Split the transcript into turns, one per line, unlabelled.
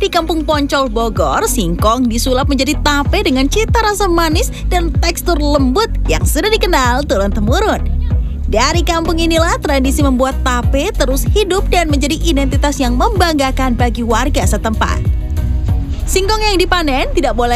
di Kampung Poncol, Bogor, singkong disulap menjadi tape dengan cita rasa manis dan tekstur lembut yang sudah dikenal turun-temurun. Dari kampung inilah tradisi membuat tape terus hidup dan menjadi identitas yang membanggakan bagi warga setempat. Singkong yang dipanen tidak boleh